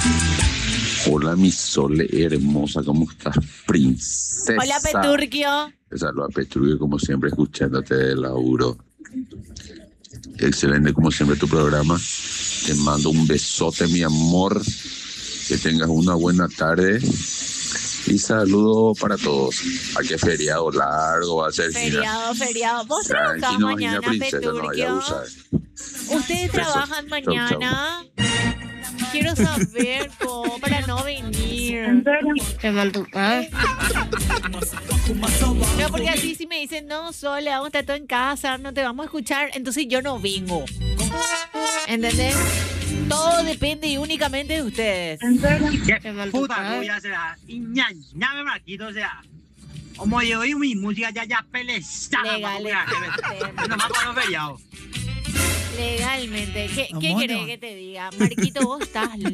Hola, mi Sole hermosa, ¿cómo estás, princesa? Hola, Peturquio. Te saluda Petrulio, como siempre, escuchándote de Lauro. Excelente, como siempre, tu programa. Te mando un besote, mi amor. Que tengas una buena tarde. Y saludo para todos. ¿A qué feriado largo va a ser? Feriado. ¿Vos trabajás Tranquilo, mañana, princesa, no vaya a Peturquio? abusar. ¿Ustedes Besos. trabajan Chau, chau. mañana? Quiero saber cómo para no venir. Te mando, No, porque así si me dicen, no, Sole, vamos a estar todo en casa, no te vamos a escuchar, entonces yo no vengo. ¿Entendés? Todo depende y únicamente de ustedes. te mando, Puta, voy a hacer y ña me marquito, o sea, como yo oí mi música ya pelesada, nomás para los feriados. Legalmente. ¿Qué Vámonos. querés que te diga? Marquito, vos estás